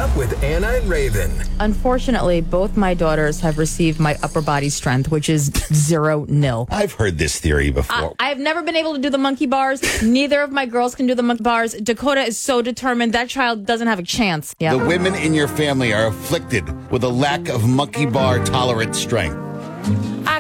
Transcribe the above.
Up with Anna and Raven. Unfortunately, both my daughters have received my upper body strength, which is 0-0. I've heard this theory before. I have never been able to do the monkey bars. Neither of my girls can do the monkey bars. Dakota is so determined. That child doesn't have a chance. Yeah. The women in your family are afflicted with a lack of monkey bar tolerant strength.